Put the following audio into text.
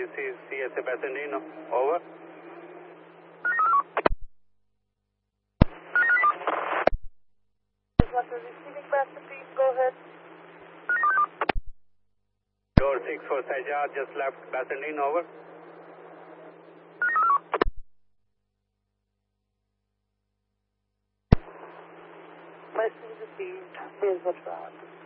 this is CSA Basendino. Over. Receiving Basendino, go ahead. Door 6 for Sajjad, just left Basendino. Over. Message received. Here's what's wrong.